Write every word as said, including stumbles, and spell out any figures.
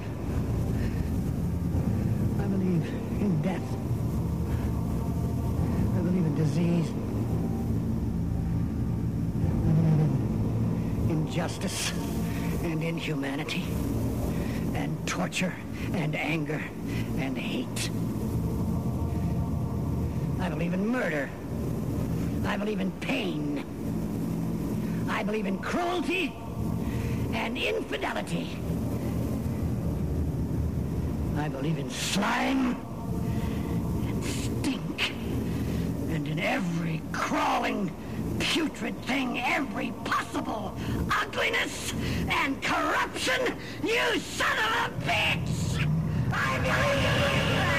I believe in death. I believe in disease. I believe in injustice and inhumanity and torture and anger and hate. I believe in murder. I believe in pain. I believe in cruelty and infidelity. I believe in slime and stink and in every crawling, putrid thing, every possible ugliness and corruption, you son of a bitch! I believe in that!